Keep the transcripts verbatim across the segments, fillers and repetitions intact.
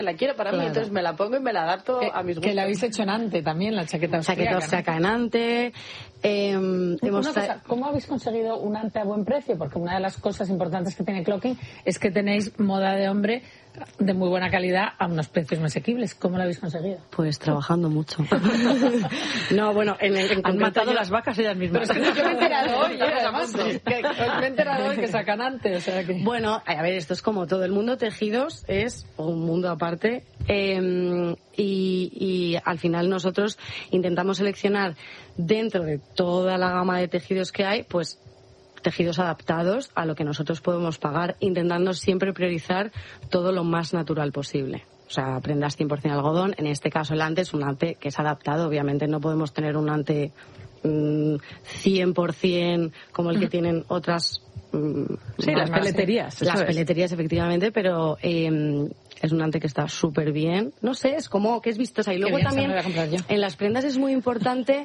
la quiero para claro. mí, entonces me la pongo y me la adapto que, a mis gustos. Que la habéis hecho en Ante también, la chaqueta austríaca. Chaqueta austríaca en Ante. Eh, hemos cosa, ¿Cómo habéis conseguido un Ante a buen precio? Porque una de las cosas importantes que tiene Clocking es que tenéis moda de hombre de muy buena calidad a unos precios muy asequibles. ¿Cómo lo habéis conseguido? Pues trabajando mucho. No, bueno, en el en han matado yo... las vacas ellas mismas. Pero es que yo me he enterado hoy, ¿eh? Además, que, me he enterado hoy que sacan antes. O sea que... Bueno, a ver, esto es como todo. El mundo tejidos es un mundo aparte. Eh, y, y al final nosotros intentamos seleccionar dentro de toda la gama de tejidos que hay, pues tejidos adaptados a lo que nosotros podemos pagar, intentando siempre priorizar todo lo más natural posible. O sea, prendas cien por ciento algodón. En este caso el ante es un ante que es adaptado. Obviamente no podemos tener un ante mmm, cien por ciento como el que tienen otras... Mmm, sí, las peleterías. Las peleterías, efectivamente, pero... Eh, es un ante que está súper bien. No sé, es como que es vistosa. Y luego también en las prendas es muy importante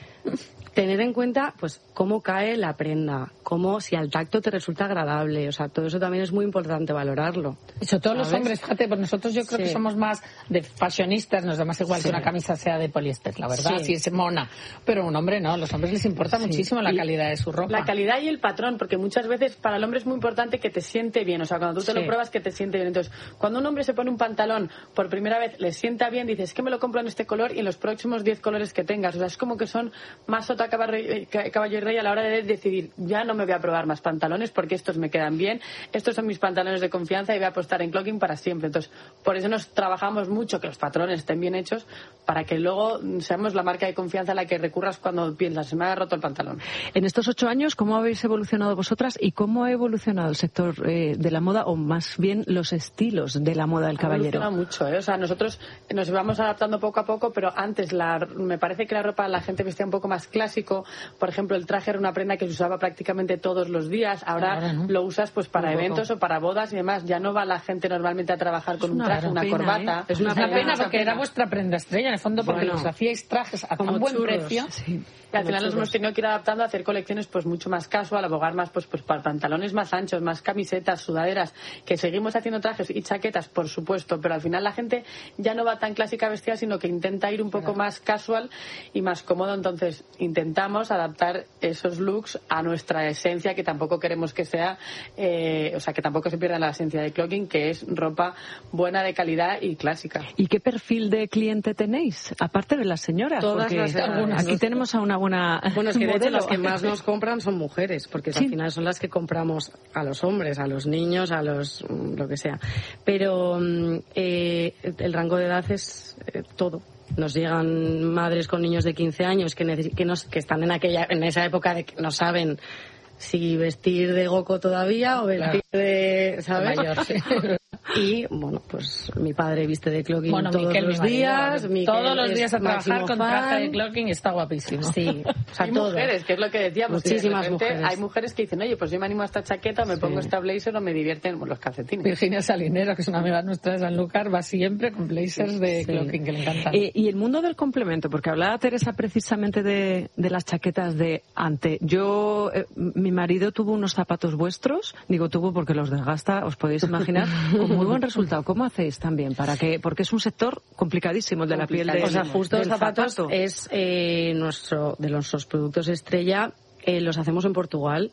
tener en cuenta pues cómo cae la prenda, cómo si al tacto te resulta agradable, o sea, todo eso también es muy importante valorarlo. Y sobre todo los hombres, fíjate, pues nosotros yo creo sí. que somos más de fashionistas, nos da más igual sí. que una camisa sea de poliéster, la verdad, sí. si es mona, pero un hombre no, a los hombres les importa sí. muchísimo la y calidad de su ropa. La calidad y el patrón, porque muchas veces para el hombre es muy importante que te siente bien, o sea, cuando tú te sí. lo pruebas que te siente bien. Entonces, cuando un hombre se pone un pantalón por primera vez, le sienta bien, dices, es que me lo compro en este color y en los próximos diez colores que tengas, o sea, es como que son más sota caballo y rey a la hora de decidir, ya no me voy a probar más pantalones porque estos me quedan bien, estos son mis pantalones de confianza y voy a apostar en Clocking para siempre. Entonces, por eso nos trabajamos mucho que los patrones estén bien hechos para que luego seamos la marca de confianza a la que recurras cuando piensas, se me ha roto el pantalón. En estos ocho años, ¿cómo habéis evolucionado vosotras y cómo ha evolucionado el sector eh, de la moda o más bien los estilos de la moda del caballero? Ha evolucionado mucho, ¿eh? O sea, nosotros nos íbamos adaptando poco a poco, pero antes la, me parece que la ropa la gente vestía un poco más clásico. Por ejemplo, el traje era una prenda que se usaba prácticamente todos los días. Ahora, Ahora no. lo usas pues para Muy eventos poco. o para bodas y demás. Ya no va la gente normalmente a trabajar con un traje, una pena, corbata. ¿eh? Es una, una pena porque pena. era vuestra prenda estrella, en el fondo, porque bueno, los hacíais trajes a tan buen churros. precio. Sí. Y al final nos hemos tenido que ir adaptando a hacer colecciones pues mucho más casual, abogar más pues, pues para pantalones más anchos, más camisetas, sudaderas, que seguimos haciendo trajes y chaquetas, por supuesto, pero al final la gente ya no va tan clásica vestida, sino que intenta ir un poco claro. más casual y más cómodo. Entonces intentamos adaptar esos looks a nuestra esencia, que tampoco queremos que sea, eh, o sea, que tampoco se pierda la esencia de Clocking, que es ropa buena, de calidad y clásica. ¿Y qué perfil de cliente tenéis? Aparte de las señoras, Todas porque las algunas, aquí tenemos a una buena Bueno, es que de modelo. hecho las que más nos compran son mujeres, porque sí. al final son las que compramos a los hombres, a los niños, a los lo que sea. Pero eh, el rango de edad es eh, todo. Nos llegan madres con niños de quince años que, neces- que, nos, que están en aquella en esa época de que no saben si vestir de Goco todavía o vestir claro. de, ¿sabes? Mayor, sí. Y, bueno, pues mi padre viste de Clocking bueno, todos Miquel, los días. Miquel todos los días a trabajar con traje de Clocking, está guapísimo. Sí, o sea, hay todo. mujeres, que es lo que decíamos. Muchísimas repente, mujeres. Hay mujeres que dicen, oye, pues yo me animo a esta chaqueta, me sí. pongo esta blazer o me divierten los calcetines. Virginia Salinero, que es una amiga nuestra de Sanlúcar, va siempre con blazers de sí. Clocking, que le encantan. Eh, y el mundo del complemento, porque hablaba Teresa precisamente de, de las chaquetas de ante. Yo, eh, mi marido tuvo unos zapatos vuestros, digo tuvo porque los desgasta, os podéis imaginar, con muy buen resultado. ¿Cómo hacéis también? para que Porque es un sector complicadísimo el de la piel de, o sea, justo los zapatos zapato. es eh, nuestro de nuestros productos estrella, eh, los hacemos en Portugal.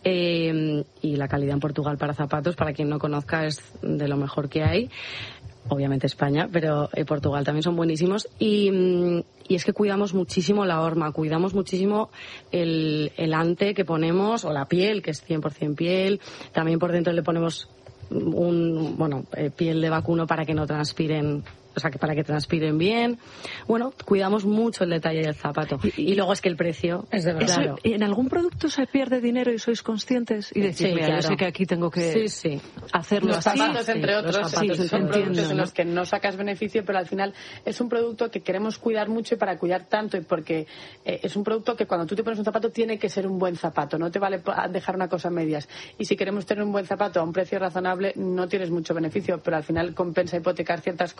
Eh, y la calidad en Portugal para zapatos, para quien no conozca, es de lo mejor que hay. Obviamente España, pero eh, Portugal también son buenísimos. Y, y es que cuidamos muchísimo la horma, cuidamos muchísimo el, el ante que ponemos, o la piel, que es cien por ciento piel. También por dentro le ponemos un bueno eh, piel de vacuno para que no transpiren, o sea, que para que transpiren bien. Bueno, cuidamos mucho el detalle del zapato. Y, y luego es que el precio es de verdad. Claro. ¿En algún producto se pierde dinero y sois conscientes? Y decir, sí, mira, claro. yo sé que aquí tengo que sí, sí. hacerlo los así. Zapatos, entre sí, otros, los zapatos, sí, son entiendo, productos en ¿no? los que no sacas beneficio, pero al final es un producto que queremos cuidar mucho, y para cuidar tanto, y porque eh, es un producto que cuando tú te pones un zapato tiene que ser un buen zapato, no te vale dejar una cosa a medias. Y si queremos tener un buen zapato a un precio razonable, no tienes mucho beneficio, pero al final compensa hipotecar ciertas cosas para sí.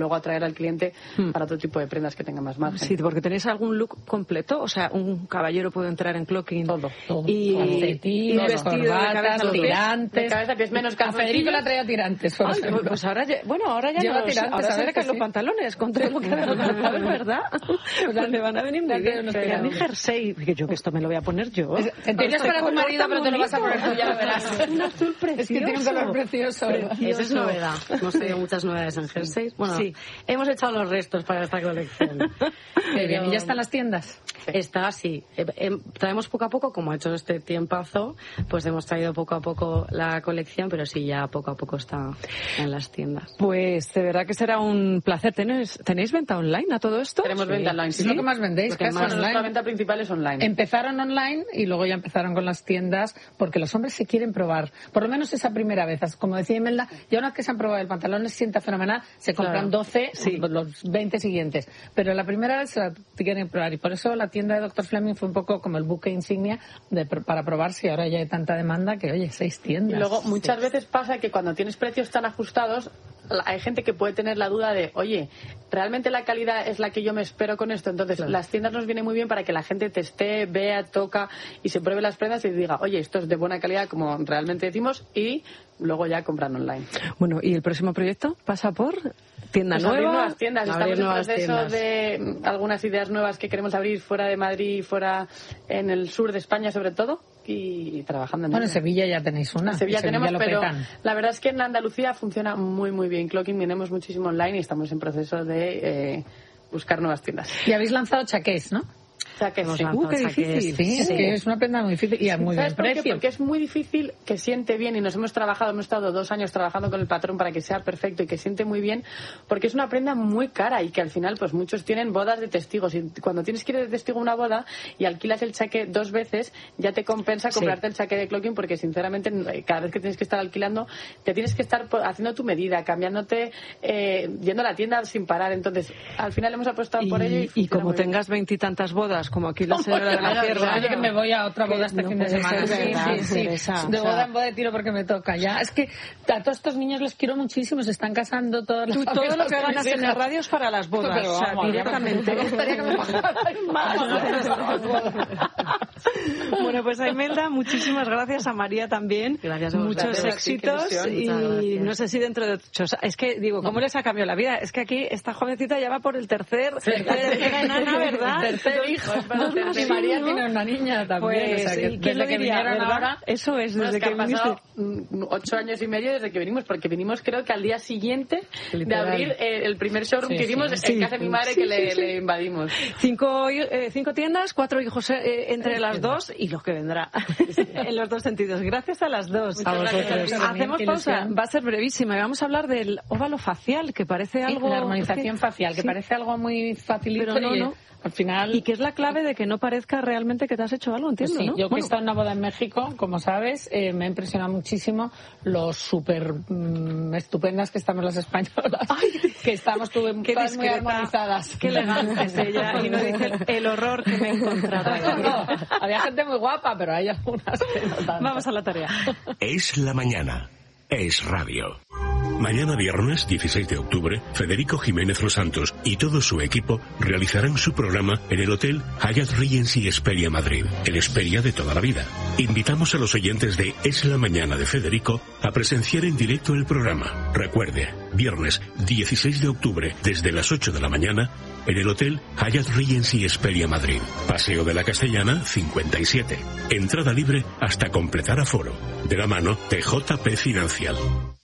luego atraer al cliente hmm. para otro tipo de prendas que tengan más margen. Sí, porque tenéis algún look completo, o sea, un caballero puede entrar en clocking todo, todo. y, y vestido corbatas, de tirantes, de cabeza, pies menos a Federico la traía tirantes. Ay, pues ahora ya, bueno, ahora ya lleva no, tirantes, ahora se le caen sí. los pantalones con todo lo que ha dado, ¿verdad? Pues le van a venir muy bien. Mi jersey, que yo que esto me lo voy a poner yo. Entiendes para tu marido, pero te lo vas a poner tú, ya lo verás. Un azul precioso. Es que tiene un color precioso. Esa es novedad. Hemos tenido muchas novedades en jerseys. Bueno, sí. Hemos echado los restos para esta colección. Qué bien. ¿Y ya están las tiendas? Está así. Eh, eh, traemos poco a poco, como ha hecho este tiempazo, pues hemos traído poco a poco la colección, pero sí, ya poco a poco está en las tiendas. Pues de verdad que será un placer. ¿Tenéis, ¿tenéis venta online a todo esto? Tenemos sí. venta online. Sí, ¿sí? Lo que más vendéis, casi más online. Nuestra venta principal es online. Empezaron online y luego ya empezaron con las tiendas porque los hombres se quieren probar. Por lo menos esa primera vez. Como decía Imelda, ya una vez que se han probado el pantalón les sienta fenomenal, se compran claro. doce, sí. los veinte siguientes. Pero la primera vez se la quieren probar y por eso la tienda de doctor Fleming fue un poco como el buque insignia de, para probarse y ahora ya hay tanta demanda que, oye, seis tiendas. Y luego muchas sí. veces pasa que cuando tienes precios tan ajustados hay gente que puede tener la duda de, oye, ¿realmente la calidad es la que yo me espero con esto? Entonces, claro. las tiendas nos vienen muy bien para que la gente teste, vea, toca y se pruebe las prendas y diga, oye, esto es de buena calidad como realmente decimos y luego ya compran online. Bueno, ¿y el próximo proyecto pasa por tienda pues nueva? Abrir nuevas tiendas. Abrir Estamos nuevas en proceso tiendas. de algunas ideas nuevas que queremos abrir fuera de Madrid y fuera en el sur de España sobre todo y trabajando en Bueno, ella. en Sevilla ya tenéis una. En Sevilla, en Sevilla tenemos, lo pero petan. La verdad es que en Andalucía funciona muy muy bien. Clocking tenemos muchísimo online y estamos en proceso de eh, buscar nuevas tiendas. Y habéis lanzado chaqués, ¿no? Chaqués, sí. Uh, qué difícil. Sí, sí, es que es una prenda muy difícil y a muy buen precio. Porque es muy difícil que siente bien y nos hemos trabajado, hemos estado dos años trabajando con el patrón para que sea perfecto y que siente muy bien, porque es una prenda muy cara y que al final pues muchos tienen bodas de testigos y cuando tienes que ir de testigo a una boda y alquilas el chaqué dos veces ya te compensa comprarte sí. el chaqué de clocking porque sinceramente cada vez que tienes que estar alquilando te tienes que estar haciendo tu medida, cambiándote, eh, yendo a la tienda sin parar. Entonces al final hemos apostado y, por ello y, y como tengas veintitantas bodas como aquí la señora de la tierra. Oye, que me voy a otra boda este no fin de semana. Sí, verdad, sí, sí, sí. De boda en boda de tiro porque me toca ya. Es que a todos estos niños los quiero muchísimo, se están casando todas las Tú, todo lo que ganas en la radio es para las bodas. Pero, o sea, vamos, directamente. Me gustaría que me pagaran más. Bueno, pues a Imelda, muchísimas gracias, a María también. Gracias a Muchos gracias. éxitos y no sé si dentro de muchos. Es que digo, ¿cómo no. les ha cambiado la vida? Es que aquí esta jovencita ya va por el tercer, sí. tercera enana, ¿verdad? El tercer hijo. Y María tiene una niña también. Pues, o sea, que ¿quién lo que diría, vinieron ahora, eso es, desde que, que han pasado ocho años y medio desde que venimos, porque vinimos creo que al día siguiente Literal. de abrir eh, el primer showroom sí, que vimos sí, en casa de mi madre sí, que sí, le, sí. le invadimos. Cinco, eh, cinco tiendas, cuatro hijos eh, entre las dos y lo que vendrá en los dos sentidos. Gracias a las dos. Muchas a vosotros. Gracias. Hacemos pausa, va a ser brevísima y vamos a hablar del óvalo facial, que parece algo... La armonización que, facial, que sí. parece algo muy facilito, pero no, y no. al final... Y que es la clave de que no parezca realmente que te has hecho algo, entiendo, pues sí, ¿no? Yo que bueno. he estado en una boda en México, como sabes, eh, me ha impresionado muchísimo lo súper mmm, estupendas que estamos las españolas, Ay, que estamos tú, qué todas discreta, muy armonizadas. Qué elegante es ella, y no dice el horror que me he encontrado. No, no, había gente muy guapa, pero hay algunas que no tanto. Vamos a la tarea. Es la mañana. Es radio. Mañana viernes dieciséis de octubre, Federico Jiménez Los Santos y todo su equipo realizarán su programa en el Hotel Hyatt Regency Hesperia Madrid, el Hesperia de toda la vida. Invitamos a los oyentes de Es la Mañana de Federico a presenciar en directo el programa. Recuerde, viernes dieciséis de octubre, desde las ocho de la mañana, en el Hotel Hyatt Regency Hesperia Madrid. Paseo de la Castellana cincuenta y siete. Entrada libre hasta completar aforo. De la mano de J P Financial.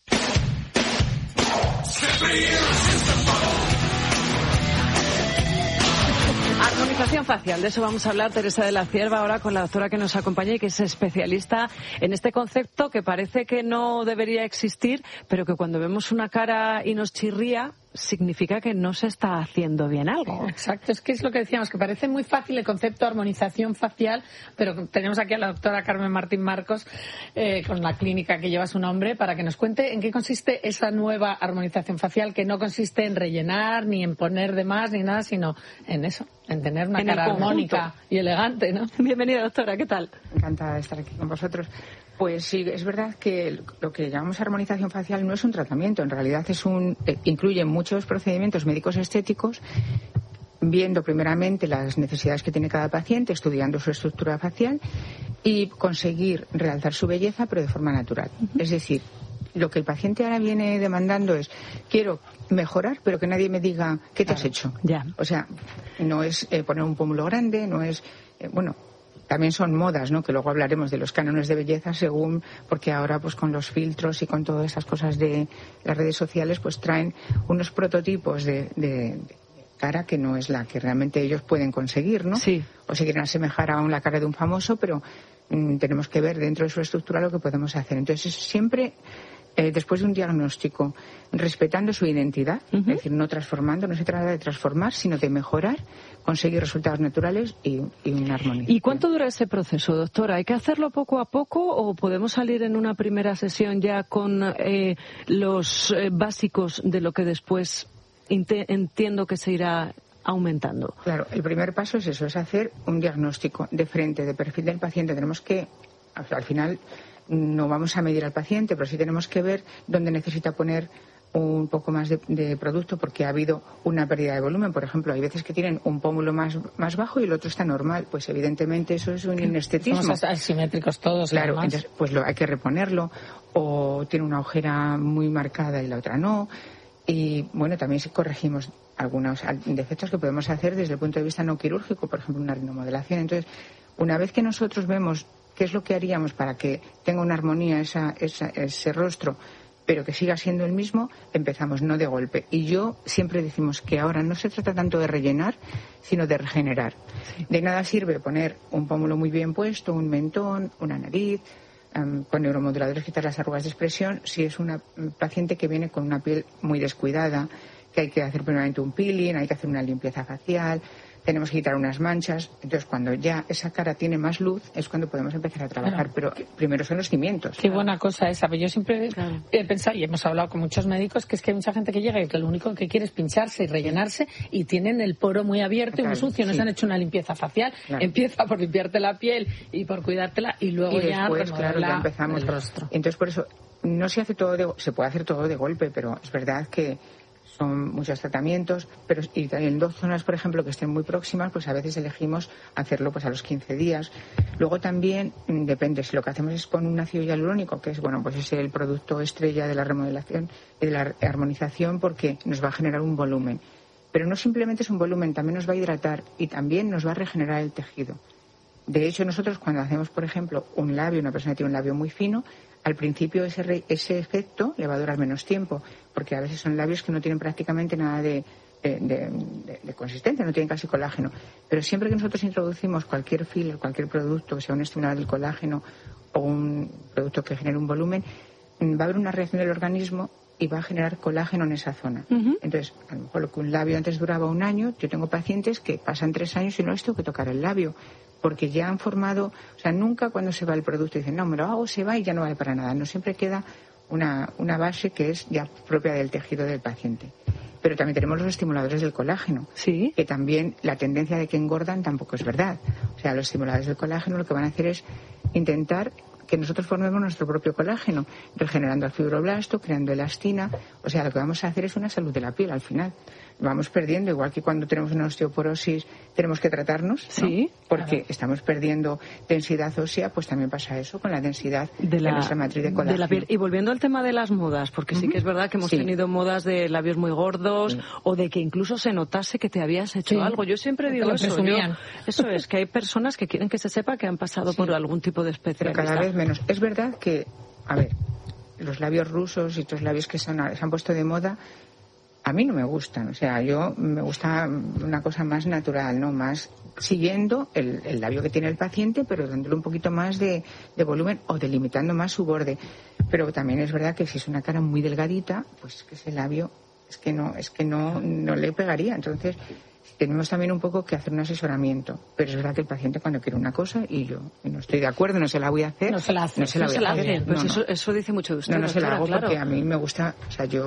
Armonización facial, de eso vamos a hablar, Teresa de la Cierva, ahora con la doctora que nos acompaña y que es especialista en este concepto que parece que no debería existir, pero que cuando vemos una cara y nos chirría, significa que no se está haciendo bien algo. Exacto, es que es lo que decíamos, que parece muy fácil el concepto de armonización facial, pero tenemos aquí a la doctora Carmen Martín Marcos, eh, con la clínica que lleva su nombre, para que nos cuente en qué consiste esa nueva armonización facial, que no consiste en rellenar, ni en poner de más, ni nada, sino en eso, en tener una en cara armónica y elegante, ¿no? Bienvenida, doctora, ¿qué tal? Encantada de estar aquí con vosotros. Pues sí, es verdad que lo que llamamos armonización facial no es un tratamiento, en realidad es un eh, incluye muchos procedimientos médicos estéticos, viendo primeramente las necesidades que tiene cada paciente, estudiando su estructura facial y conseguir realzar su belleza, pero de forma natural. Uh-huh. Es decir, lo que el paciente ahora viene demandando es, quiero mejorar, pero que nadie me diga, ¿qué te claro. has hecho? Ya. O sea, no es eh, poner un pómulo grande, no es, eh, bueno... También son modas, ¿no? Que luego hablaremos de los cánones de belleza según, porque ahora pues con los filtros y con todas esas cosas de las redes sociales pues traen unos prototipos de, de cara que no es la que realmente ellos pueden conseguir, ¿no? Sí. O se quieren asemejar a la cara de un famoso, pero mmm, tenemos que ver dentro de su estructura lo que podemos hacer. Entonces siempre... Eh, después de un diagnóstico, respetando su identidad, uh-huh. es decir, no transformando, no se trata de transformar, sino de mejorar, conseguir resultados naturales y, y una armonía. ¿Y cuánto dura ese proceso, doctora? ¿Hay que hacerlo poco a poco o podemos salir en una primera sesión ya con eh, los eh, básicos de lo que después int- entiendo que se irá aumentando? Claro, el primer paso es eso, es hacer un diagnóstico de frente, de perfil del paciente. Tenemos que, al final... No vamos a medir al paciente, pero sí tenemos que ver dónde necesita poner un poco más de, de producto porque ha habido una pérdida de volumen. Por ejemplo, hay veces que tienen un pómulo más, más bajo y el otro está normal. Pues evidentemente eso es un inestetismo. Somos asimétricos todos. Claro, además. Entonces pues lo, hay que reponerlo. O tiene una ojera muy marcada y la otra no. Y bueno, también si corregimos algunos defectos que podemos hacer desde el punto de vista no quirúrgico, por ejemplo, una rinomodelación. Entonces, una vez que nosotros vemos qué es lo que haríamos para que tenga una armonía esa, esa, ese rostro, pero que siga siendo el mismo, empezamos, no de golpe. Y yo siempre decimos que ahora no se trata tanto de rellenar, sino de regenerar. Sí. De nada sirve poner un pómulo muy bien puesto, un mentón, una nariz, um, con neuromoduladores quitar las arrugas de expresión, si es una um, paciente que viene con una piel muy descuidada, que hay que hacer primeramente un peeling, hay que hacer una limpieza facial, tenemos que quitar unas manchas. Entonces, cuando ya esa cara tiene más luz, es cuando podemos empezar a trabajar. Claro. Pero primero son los cimientos. Qué claro. buena cosa esa. Yo siempre claro. he pensado, y hemos hablado con muchos médicos, que es que hay mucha gente que llega y que lo único que quiere es pincharse y rellenarse y tienen el poro muy abierto claro, y muy sucio. No sí. se han hecho una limpieza facial. Claro. Empieza por limpiarte la piel y por cuidártela y luego y ya después, claro, ya empezamos el rostro. Entonces, por eso, no se hace todo de, se puede hacer todo de golpe, pero es verdad que son muchos tratamientos, pero y en dos zonas, por ejemplo, que estén muy próximas, pues a veces elegimos hacerlo pues a los quince días. Luego también depende, si lo que hacemos es con un ácido hialurónico, que es bueno, pues es el producto estrella de la remodelación y de la armonización, porque nos va a generar un volumen. Pero no simplemente es un volumen, también nos va a hidratar y también nos va a regenerar el tejido. De hecho, nosotros cuando hacemos, por ejemplo, un labio, una persona que tiene un labio muy fino, al principio ese, re, ese efecto le va a durar menos tiempo, porque a veces son labios que no tienen prácticamente nada de, de, de, de, de consistencia, no tienen casi colágeno. Pero siempre que nosotros introducimos cualquier filler, cualquier producto, que sea un estimulador del colágeno o un producto que genere un volumen, va a haber una reacción del organismo y va a generar colágeno en esa zona. Uh-huh. Entonces, a lo mejor lo que un labio antes duraba un año, yo tengo pacientes que pasan tres años y no les tengo que tocar el labio, porque ya han formado, o sea, nunca cuando se va el producto dicen, no, me lo hago, se va y ya no vale para nada. No, siempre queda una, una base que es ya propia del tejido del paciente. Pero también tenemos los estimuladores del colágeno, ¿sí? Que también la tendencia de que engordan tampoco es verdad. O sea, los estimuladores del colágeno lo que van a hacer es intentar que nosotros formemos nuestro propio colágeno, regenerando el fibroblasto, creando elastina. O sea, lo que vamos a hacer es una salud de la piel al final. Vamos perdiendo, igual que cuando tenemos una osteoporosis tenemos que tratarnos, ¿no? Sí, porque claro. estamos perdiendo densidad ósea, pues también pasa eso con la densidad de, la, de nuestra matriz de colágeno. De la piel. Y volviendo al tema de las modas, porque uh-huh. sí que es verdad que hemos sí. tenido modas de labios muy gordos sí. o de que incluso se notase que te habías hecho sí. algo. Yo siempre digo eso. Yo, eso es, que hay personas que quieren que se sepa que han pasado sí. por algún tipo de especialista. Pero cada vez menos. Es verdad que, a ver, los labios rusos y otros labios que son, se han puesto de moda, a mí no me gustan. O sea, yo me gusta una cosa más natural, ¿no? Más siguiendo el, el labio que tiene el paciente, pero dándole un poquito más de, de volumen o delimitando más su borde. Pero también es verdad que si es una cara muy delgadita, pues que ese labio es que no, es que no, no le pegaría. Entonces, tenemos también un poco que hacer un asesoramiento. Pero es verdad que el paciente cuando quiere una cosa y yo no estoy de acuerdo, no se la voy a hacer. No se la hace. No se la, no voy se la a hacer. hace. Pues no, eso, no. eso dice mucho de usted. No, no se la hago claro. porque a mí me gusta, o sea, yo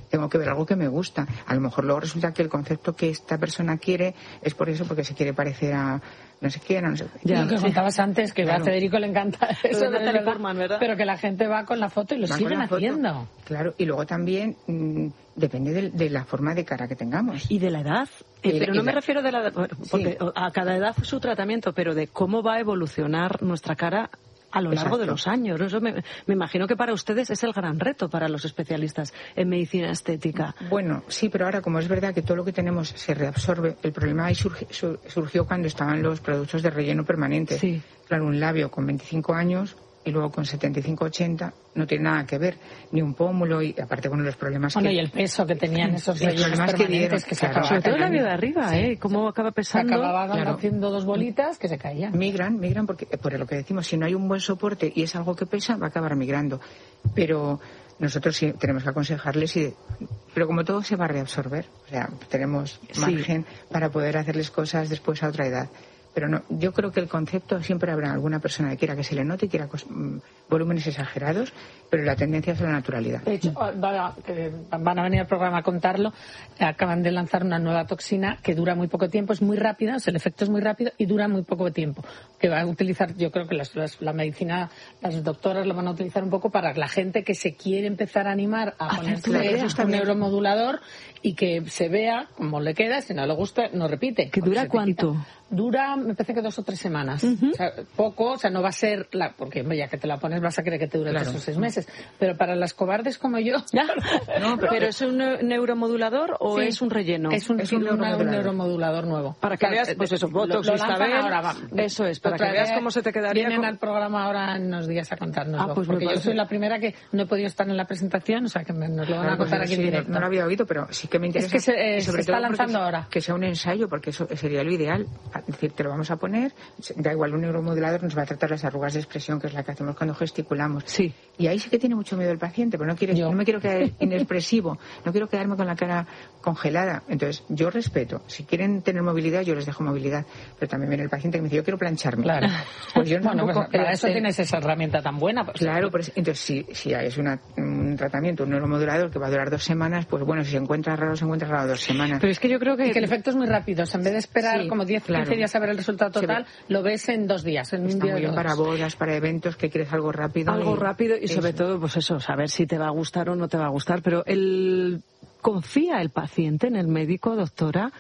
tengo que ver algo que me gusta. A lo mejor luego resulta que el concepto que esta persona quiere es por eso, porque se quiere parecer a no sé quién, no sé qué. Ya, lo que contabas antes, que claro. a Federico le encanta eso de Natalie Portman, ¿verdad? Pero que la gente va con la foto y lo van siguen haciendo. Claro, y luego también mmm, depende de, de la forma de cara que tengamos. Y de la edad. Eh, pero no me refiero de la edad, porque sí. a cada edad su tratamiento, pero de cómo va a evolucionar nuestra cara a lo largo Exacto. de los años. Eso me, me imagino que para ustedes es el gran reto para los especialistas en medicina estética. Bueno, sí, pero ahora como es verdad que todo lo que tenemos se reabsorbe, el problema ahí surgi, surgió cuando estaban los productos de relleno permanente. Sí. Claro, un labio con veinticinco años y luego con setenta y cinco, ochenta no tiene nada que ver, ni un pómulo, y aparte con los problemas bueno, que... y el peso que tenían esos rellenos permanentes que, dieron, que se claro, acababan. Sobre todo el labio de arriba, sí. ¿eh? Cómo acaba pesando. Se acababan claro. haciendo dos bolitas que se caían. Migran, migran porque, por lo que decimos, si no hay un buen soporte y es algo que pesa, va a acabar migrando. Pero nosotros sí tenemos que aconsejarles, y, pero como todo se va a reabsorber, o sea, tenemos margen sí. para poder hacerles cosas después a otra edad. Pero no, yo creo que el concepto, siempre habrá alguna persona que quiera que se le note y quiera mmm, volúmenes exagerados, pero la tendencia es la naturalidad. De hecho, van a venir al programa a contarlo, acaban de lanzar una nueva toxina que dura muy poco tiempo, es muy rápida, o sea, el efecto es muy rápido y dura muy poco tiempo, que va a utilizar, yo creo que las, las, la medicina, las doctoras lo van a utilizar un poco para la gente que se quiere empezar a animar a ponerse claro, un neuromodulador y que se vea cómo le queda, si no le gusta, no repite. ¿Que dura cuánto? Dura, me parece que dos o tres semanas. Uh-huh. O sea, poco, o sea, no va a ser, la, porque ya que te la pones vas a creer que te dure claro. tres o seis meses. Pero para las cobardes como yo... no, pero, pero ¿es un neuromodulador o sí, es un relleno? Es un, es un, neuromodulador. un neuromodulador nuevo. Para que o sea, veas, pues eso, Botox, Vistabel, eso es, para que veas cómo se te quedaría... Vienen con... al programa ahora en unos días a contárnoslo. Ah, pues porque yo soy la primera que no he podido estar en la presentación, o sea, que me, nos lo van a contar aquí en directo. No lo había oído, pero sí que me interesa. Es que se, eh, sobre se está lanzando ahora. Que sea un ensayo, porque eso sería lo ideal. Es decir, te lo vamos a poner, da igual, un neuromodulador nos va a tratar las arrugas de expresión, que es la que hacemos cuando gesticulamos. Sí. Y ahí sí que tiene mucho miedo el paciente, pero no quiere, no me quiero quedar inexpresivo, no quiero quedarme con la cara congelada. Entonces, yo respeto. Si quieren tener movilidad, yo les dejo movilidad. Pero también viene el paciente que me dice, yo quiero plancharme. Claro. Pues yo no, bueno, no pues, para eso tienes esa herramienta tan buena. Pues, claro, pues, entonces si, si es una, un tratamiento, un neuromodulador que va a durar dos semanas, pues bueno, si se encuentra raro, se encuentra raro dos semanas. Pero es que yo creo que, que el efecto es muy rápido. O sea, en vez de esperar sí, como diez, claro. quince días a ver el resultado total, lo ves en dos días, en Está un día muy bien para bodas, para eventos, que quieres algo rápido. Algo y... rápido y sobre eso. todo, pues eso, saber si te va a gustar o no te va a gustar. Pero el ¿confía el paciente en el médico, doctora?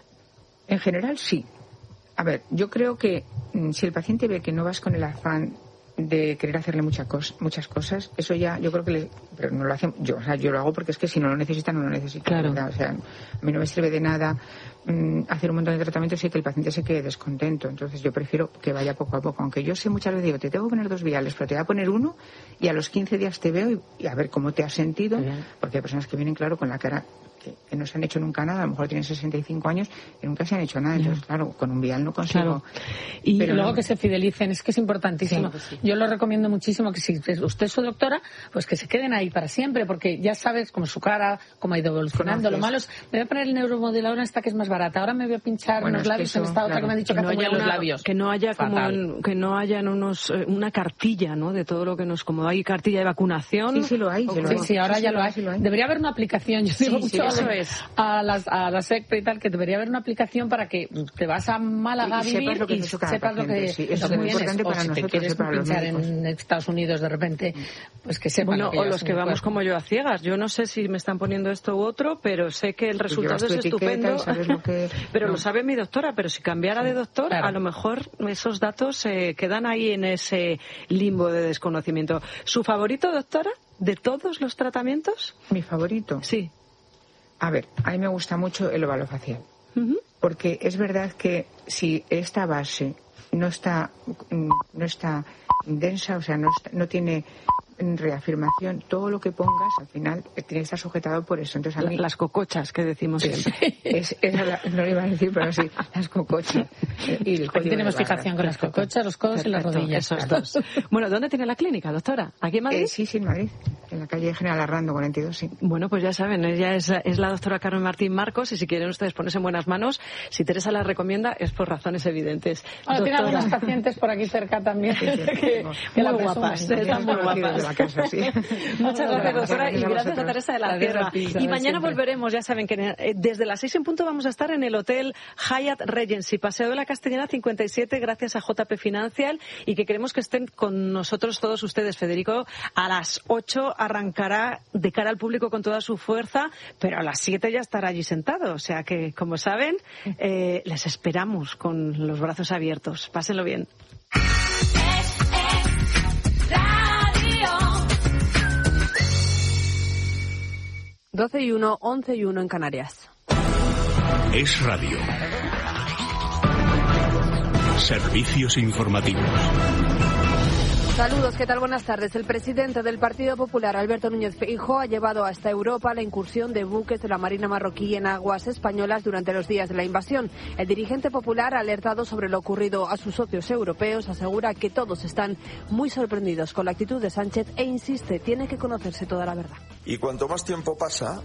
En general, sí. A ver, yo creo que mm, si el paciente ve que no vas con el afán de querer hacerle muchas cosas, muchas cosas, eso ya, yo creo que le, pero no lo hacen, yo, o sea, yo lo hago porque es que si no lo necesita, no lo necesita. Claro. ¿verdad? O sea, a mí no me sirve de nada mmm, hacer un montón de tratamientos y que el paciente se quede descontento. Entonces yo prefiero que vaya poco a poco, aunque yo sé muchas veces digo, te tengo que poner dos viales, pero te voy a poner uno y a los quince días te veo y, y a ver cómo te has sentido, porque hay personas que vienen, claro, con la cara que, que no se han hecho nunca nada, a lo mejor tienen sesenta y cinco años y nunca se han hecho nada, entonces claro, con un vial no consigo. Claro. Y pero luego no. que se fidelicen, es que es importantísimo. Sí, sí. Yo lo recomiendo muchísimo que si usted es su doctora, pues que se queden ahí para siempre, porque ya sabes cómo su cara, cómo ha ido evolucionando. Lo malo es, me voy a poner el neuromodulador en esta que es más barata, ahora me voy a pinchar bueno, unos labios eso, en esta otra claro, que me han dicho que, que no haya los labios. Que no haya como en, que no hayan unos eh, una cartilla, ¿no? De todo lo que nos, como hay cartilla de vacunación. Sí, sí lo hay. Sí, sí, sí, ahora sí, ya sí, lo, hay. Sí lo hay. Debería haber una aplicación, yo digo sí, mucho sí, a, es. a las a la SECPRE y tal, que debería haber una aplicación para que te vas a Málaga a vivir lo que y sepas lo que, sí, lo es que muy tienes. Importante o para si nosotros, te quieres para pinchar en Estados Unidos de repente, pues que sepan bueno, lo que o los que vamos como yo a ciegas. Yo no sé si me están poniendo esto u otro, pero sé que el resultado es estupendo. Lo que... pero no. lo sabe mi doctora, pero si cambiara sí, de doctor, claro. a lo mejor esos datos se eh, quedan ahí en ese limbo de desconocimiento. ¿Su favorito, doctora, de todos los tratamientos? ¿Mi favorito? Sí. A ver, a mí me gusta mucho el ovalofacial. Uh-huh. Porque es verdad que si esta base no está no está densa, o sea, no, está, no tiene reafirmación, todo lo que pongas al final tiene que estar sujetado por eso. Entonces a mí, las cocochas que decimos siempre. Es, es, es la, no lo iba a decir, pero sí, las cocochas. Y el Aquí tenemos fijación con las cocochas, los codos Perfecto. y las rodillas. Esos dos. Bueno, ¿dónde tiene la clínica, doctora? ¿Aquí en Madrid? Eh, sí, sí, en Madrid. En la calle General Arrando, cuarenta y dos, sí. Bueno, pues ya saben, ella es, es la doctora Carmen Martín Marcos, y si quieren ustedes ponerse en buenas manos, si Teresa la recomienda, es por razones evidentes. Bueno, tiene algunas pacientes por aquí cerca también. Sí, sí, que, que muy guapas, están muy guapas. De la casa, sí. Muchas gracias, doctora, y gracias a Teresa de la Gracias Tierra. a ti, Y sabes, mañana siempre. volveremos, ya saben que eh, desde las seis en punto vamos a estar en el Hotel Hyatt Regency, Paseo de la Castellana cincuenta y siete, gracias a J P Financial, y que queremos que estén con nosotros todos ustedes. Federico a las ocho arrancará de cara al público con toda su fuerza, pero a las siete ya estará allí sentado. O sea que, como saben, eh, les esperamos con los brazos abiertos. Pásenlo bien. doce y uno, once y uno en Canarias. Es radio. Servicios informativos. Saludos, ¿qué tal? Buenas tardes. El presidente del Partido Popular, Alberto Núñez Feijóo, ha llevado hasta Europa la incursión de buques de la Marina marroquí en aguas españolas durante los días de la invasión. El dirigente popular ha alertado sobre lo ocurrido a sus socios europeos, asegura que todos están muy sorprendidos con la actitud de Sánchez e insiste, tiene que conocerse toda la verdad. Y cuanto más tiempo pasa,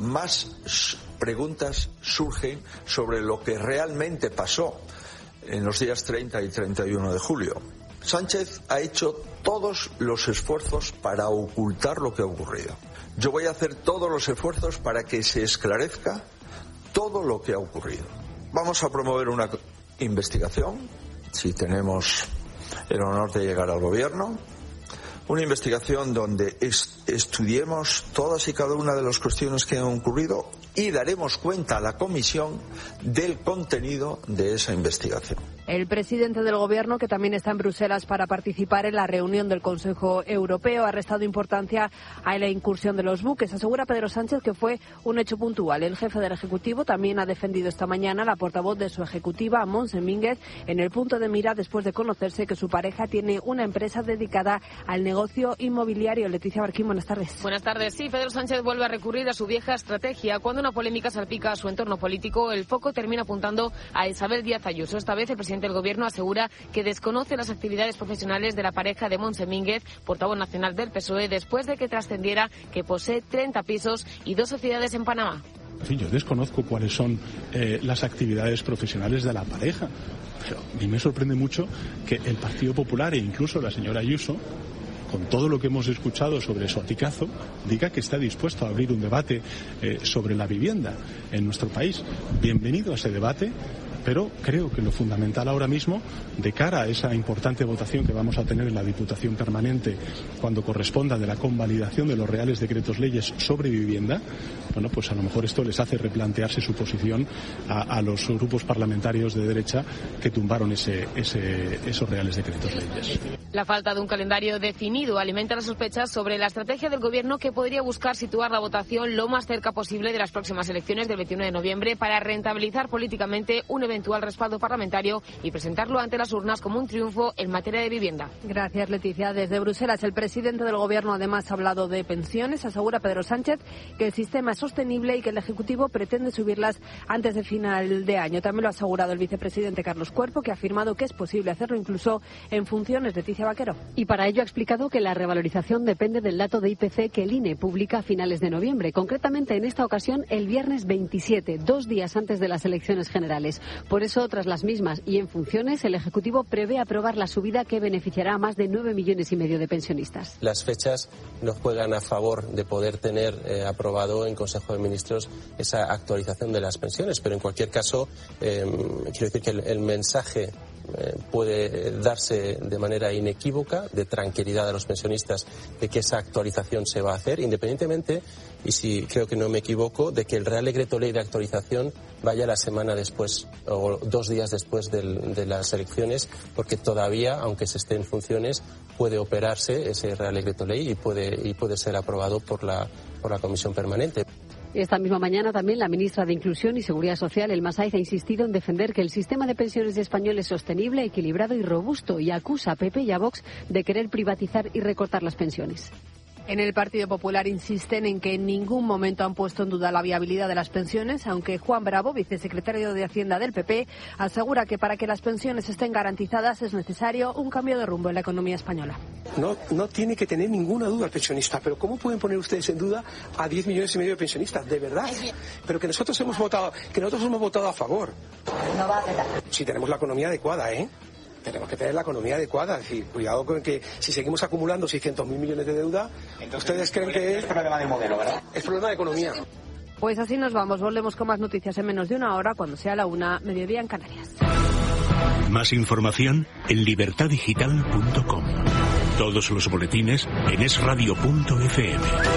más preguntas surgen sobre lo que realmente pasó en los días treinta y treinta y uno de julio. Sánchez ha hecho todos los esfuerzos para ocultar lo que ha ocurrido. Yo voy a hacer todos los esfuerzos para que se esclarezca todo lo que ha ocurrido. Vamos a promover una investigación, si tenemos el honor de llegar al gobierno, una investigación donde est- estudiemos todas y cada una de las cuestiones que han ocurrido y daremos cuenta a la Comisión del contenido de esa investigación. El presidente del Gobierno, que también está en Bruselas para participar en la reunión del Consejo Europeo, ha restado importancia a la incursión de los buques. Asegura Pedro Sánchez que fue un hecho puntual. El jefe del Ejecutivo también ha defendido esta mañana la portavoz de su ejecutiva, Montse Mínguez, en el punto de mira después de conocerse que su pareja tiene una empresa dedicada al negocio inmobiliario. Leticia Barquín, buenas tardes. Buenas tardes. Sí, Pedro Sánchez vuelve a recurrir a su vieja estrategia. Cuando una polémica salpica a su entorno político, el foco termina apuntando a Isabel Díaz Ayuso. Esta vez el presidente del Gobierno asegura que desconoce las actividades profesionales de la pareja de Montse Mínguez, portavoz nacional del P S O E, después de que trascendiera que posee treinta pisos y dos sociedades en Panamá. En fin, yo desconozco cuáles son eh, las actividades profesionales de la pareja. Pero a mí me sorprende mucho que el Partido Popular e incluso la señora Ayuso, con todo lo que hemos escuchado sobre su aticazo, diga que está dispuesto a abrir un debate eh, sobre la vivienda en nuestro país. Bienvenido a ese debate, pero creo que lo fundamental ahora mismo, de cara a esa importante votación que vamos a tener en la Diputación Permanente cuando corresponda de la convalidación de los reales decretos leyes sobre vivienda, bueno, pues a lo mejor esto les hace replantearse su posición a, a los grupos parlamentarios de derecha que tumbaron ese, ese, esos reales decretos leyes. La falta de un calendario definido alimenta las sospechas sobre la estrategia del Gobierno, que podría buscar situar la votación lo más cerca posible de las próximas elecciones del veintiuno de noviembre para rentabilizar políticamente un eventual respaldo parlamentario y presentarlo ante las urnas como un triunfo en materia de vivienda. Gracias, Leticia. Desde Bruselas, el presidente del Gobierno además ha hablado de pensiones. Asegura Pedro Sánchez que el sistema es sostenible y que el Ejecutivo pretende subirlas antes de final de año. También lo ha asegurado el vicepresidente Carlos Cuerpo, que ha afirmado que es posible hacerlo incluso en funciones. Leticia Vaquero. Y para ello ha explicado que la revalorización depende del dato de I P C que el I N E publica a finales de noviembre, concretamente en esta ocasión el viernes veintisiete, dos días antes de las elecciones generales. Por eso, tras las mismas y en funciones, el Ejecutivo prevé aprobar la subida que beneficiará a más de nueve millones y medio de pensionistas. Las fechas nos juegan a favor de poder tener eh, aprobado en Consejo de Ministros esa actualización de las pensiones, pero en cualquier caso, eh, quiero decir que el, el mensaje Eh, puede darse de manera inequívoca, de tranquilidad a los pensionistas, de que esa actualización se va a hacer, independientemente, y si creo que no me equivoco, de que el Real Decreto Ley de actualización vaya la semana después o dos días después del, de las elecciones, porque todavía, aunque se esté en funciones, puede operarse ese Real Decreto Ley y puede, y puede ser aprobado por la, por la Comisión Permanente. Esta misma mañana también la ministra de Inclusión y Seguridad Social, Elma Saiz, ha insistido en defender que el sistema de pensiones español es sostenible, equilibrado y robusto, y acusa a P P y a Vox de querer privatizar y recortar las pensiones. En el Partido Popular insisten en que en ningún momento han puesto en duda la viabilidad de las pensiones, aunque Juan Bravo, vicesecretario de Hacienda del P P, asegura que para que las pensiones estén garantizadas es necesario un cambio de rumbo en la economía española. No, no tiene que tener ninguna duda el pensionista, pero ¿cómo pueden poner ustedes en duda a diez millones y medio de pensionistas? De verdad. Pero que nosotros hemos votado, que nosotros hemos votado a favor. No va a quedar. Si tenemos la economía adecuada, ¿eh? Tenemos que tener la economía adecuada. Es decir, cuidado con que si seguimos acumulando seiscientos mil millones de deuda, entonces, ¿ustedes creen que es problema de modelo, verdad? Es problema de economía. Pues así nos vamos. Volvemos con más noticias en menos de una hora, cuando sea la una, mediodía en Canarias. Más información en libertad digital punto com. Todos los boletines en es radio punto efe eme.